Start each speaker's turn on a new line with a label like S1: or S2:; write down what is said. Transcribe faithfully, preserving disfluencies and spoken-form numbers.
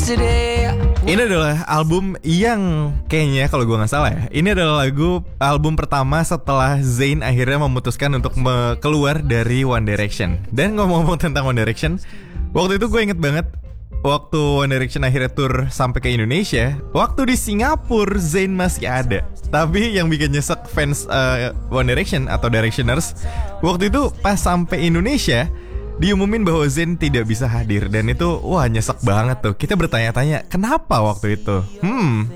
S1: Ini adalah album yang kayaknya kalau gue nggak salah ya, ini adalah lagu album pertama setelah Zayn akhirnya memutuskan untuk me- keluar dari One Direction. Dan ngomong-ngomong tentang One Direction, waktu itu gue inget banget waktu One Direction akhirnya tour sampai ke Indonesia. Waktu di Singapura Zayn masih ada. Tapi yang bikin nyesek fans uh, One Direction atau Directioners, waktu itu pas sampai Indonesia diumumin bahwa Zayn tidak bisa hadir. Dan itu wah nyesek banget tuh. Kita bertanya-tanya kenapa waktu itu. Hmm